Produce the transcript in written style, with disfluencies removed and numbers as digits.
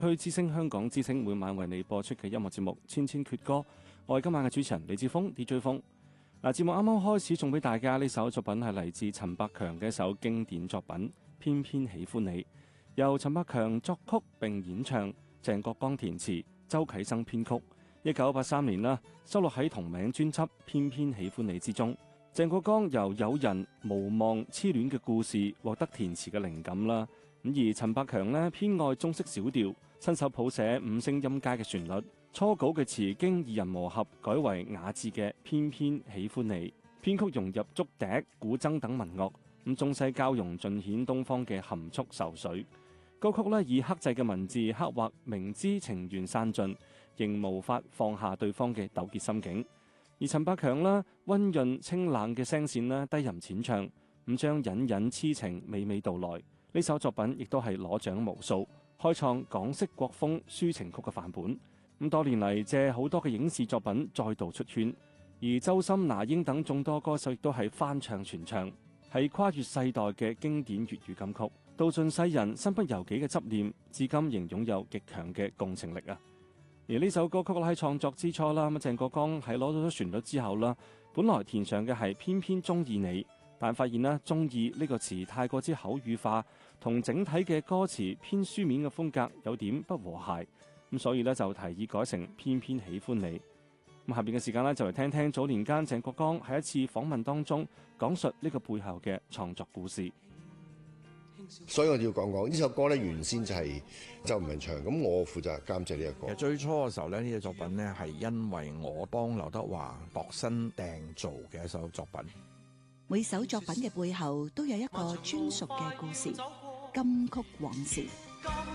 去之聲香港之聲每晚為你播出嘅音樂節目《千千闕歌》，我係今晚嘅主持人李志峰 DJ 峰。節目啱啱開始送俾大家呢首作品係嚟自陳百強嘅一首經典作品《偏偏喜歡你》，由陳百強作曲並演唱，鄭國江填詞，周啟生編曲。1983年啦，收錄喺同名專輯《偏偏喜歡你》之中。鄭國江由友人無望痴戀嘅故事獲得填詞嘅靈感啦。咁而陳百強呢，偏愛中式小調，親手譜寫五聲音階嘅旋律。初稿嘅詞經二人磨合，改為雅致嘅《偏偏喜歡你》，編曲融入竹笛、古箏等民樂，咁中西交融，盡顯東方嘅含蓄愁緒。歌曲呢，以克制嘅文字刻畫明知情緣散盡，仍無法放下對方嘅糾結心境。而陳百強啦，溫潤清冷嘅聲線啦，低吟淺唱，咁將隱隱痴情娓娓道來。呢首作品亦都係攞獎無數，開創港式國風抒情曲嘅範本。咁多年嚟借好多嘅影視作品再度出圈，而周深、那英等眾多歌手亦都係翻唱傳唱，係跨越世代嘅經典粵語金曲。道盡世人身不由己嘅執念，至今仍擁有極強嘅共情力啊！而呢首歌曲喺創作之初啦，鄭國江喺攞到咗旋律之後啦，本來填上嘅係偏偏中意你，但發現啦中意呢個詞太過之口語化，同整體嘅歌詞偏書面嘅風格有點不和諧，咁所以咧就提議改成偏偏喜歡你。咁下邊嘅時間咧就嚟聽聽早年間鄭國江喺一次訪問當中講述呢個背後嘅創作故事。 所以我要講呢首歌咧，原先就係周文唱，咁我負責監製呢一個。 其實最初嘅時候咧，呢隻作品咧係因為我幫劉德華度身訂造嘅一首作品。 每首作品嘅背後都有一個專屬嘅故事，金曲往事。